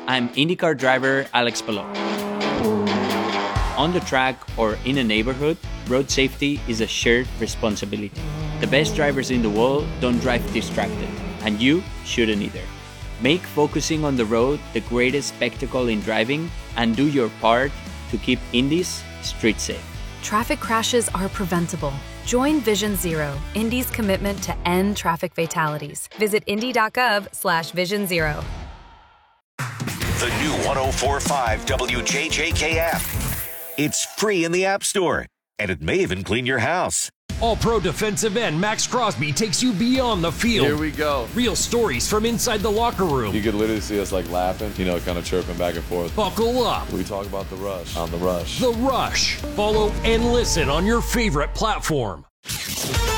I'm IndyCar driver Alex Palou. On the track or in a neighborhood, road safety is a shared responsibility. The best drivers in the world don't drive distracted, and you shouldn't either. Make focusing on the road the greatest spectacle in driving, and do your part to keep Indy's street safe. Traffic crashes are preventable. Join Vision Zero, Indy's commitment to end traffic fatalities. Visit indy.gov/Vision Zero. The new 104.5 WJJK app. It's free in the App Store, and it may even clean your house. All-Pro defensive end Max Crosby takes you beyond the field. Here we go. Real stories from inside the locker room. You could literally see us like laughing, kind of chirping back and forth. Buckle up. We talk about The Rush on The Rush. The Rush. Follow and listen on your favorite platform.